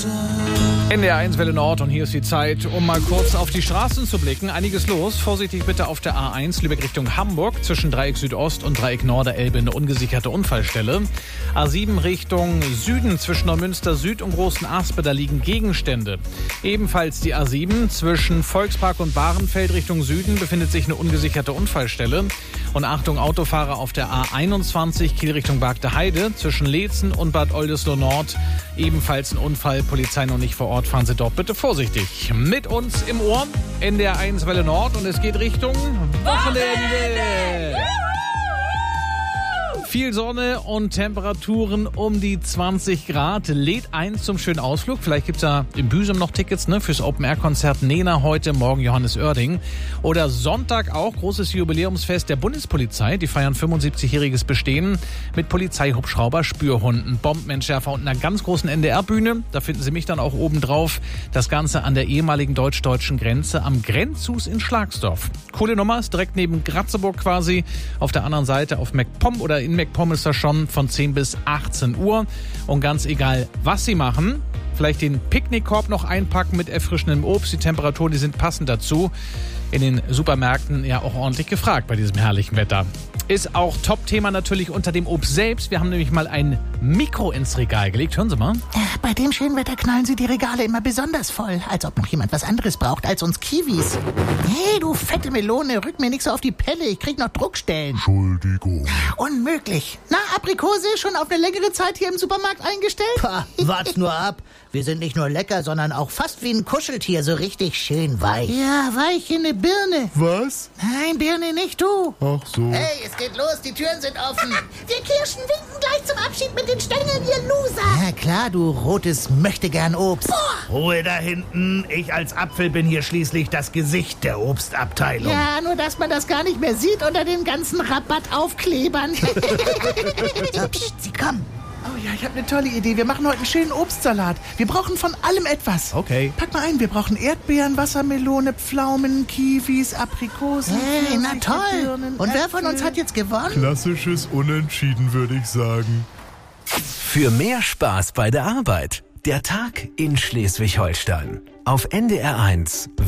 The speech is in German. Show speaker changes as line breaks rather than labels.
NDR1 Welle Nord und hier ist die Zeit, um mal kurz auf die Straßen zu blicken. Einiges los. Vorsichtig bitte auf der A1 Lübeck Richtung Hamburg. Zwischen Dreieck Südost und Dreieck Norderelbe eine ungesicherte Unfallstelle. A7 Richtung Süden zwischen Neumünster Süd und Großen Aspe, da liegen Gegenstände. Ebenfalls die A7 zwischen Volkspark und Bahrenfeld Richtung Süden befindet sich eine ungesicherte Unfallstelle. Und Achtung, Autofahrer auf der A21 Kiel Richtung Bargte Heide zwischen Leetzen und Bad Oldesloe Nord. Ebenfalls ein Unfall, Polizei noch nicht vor Ort, fahren Sie dort bitte vorsichtig. Mit uns im Ohr, NDR1 Welle Nord und es geht Richtung Wochenende. Viel Sonne und Temperaturen um die 20 Grad. Lädt ein zum schönen Ausflug. Vielleicht gibt's ja in Büsum noch Tickets fürs Open-Air-Konzert Nena heute, morgen Johannes Oerding. Oder Sonntag auch großes Jubiläumsfest der Bundespolizei. Die feiern 75-jähriges Bestehen mit Polizeihubschrauber, Spürhunden, Bombenentschärfer und einer ganz großen NDR-Bühne. Da finden Sie mich dann auch oben drauf. Das Ganze an der ehemaligen deutsch-deutschen Grenze am Grenzhus in Schlagsdorf. Coole Nummer, ist direkt neben Gratzeburg quasi. Auf der anderen Seite auf MacPom oder in MacPom ist das schon von 10 bis 18 Uhr. Und ganz egal, was Sie machen, vielleicht den Picknickkorb noch einpacken mit erfrischendem Obst. Die Temperaturen, die sind passend dazu. In den Supermärkten ja auch ordentlich gefragt bei diesem herrlichen Wetter. Ist auch Top-Thema natürlich unter dem Obst selbst. Wir haben nämlich mal ein Mikro ins Regal gelegt. Hören Sie mal.
Bei dem schönen Wetter knallen Sie die Regale immer besonders voll. Als ob noch jemand was anderes braucht als uns Kiwis. Hey, du fette Melone, rück mir nicht so auf die Pelle. Ich krieg noch Druckstellen.
Entschuldigung.
Unmöglich. Na, Aprikose, schon auf eine längere Zeit hier im Supermarkt eingestellt?
Pah, wart's nur ab. Wir sind nicht nur lecker, sondern auch fast wie ein Kuscheltier, so richtig schön weich.
Ja, weich wie eine Birne.
Was?
Nein, Birne, nicht du.
Ach so.
Hey, es geht los, die Türen sind offen.
Wir Kirschen winken gleich zum Abschied mit den Stängeln, ihr Loser.
Ja klar, du rotes Möchtegern-Obst.
Ruhe da hinten. Ich als Apfel bin hier schließlich das Gesicht der Obstabteilung.
Ja, nur dass man das gar nicht mehr sieht unter den ganzen Rabattaufklebern.
So, psst, sie kommen.
Oh ja, ich habe eine tolle Idee. Wir machen heute einen schönen Obstsalat. Wir brauchen von allem etwas.
Okay.
Pack mal ein, wir brauchen Erdbeeren, Wassermelone, Pflaumen, Kiwis, Aprikosen.
Hey, na
Pfirsiche,
toll.
Birnen,
Und wer von
Äpfel.
uns hat jetzt gewonnen?
Klassisches Unentschieden, würde ich sagen.
Für mehr Spaß bei der Arbeit. Der Tag in Schleswig-Holstein. Auf NDR1.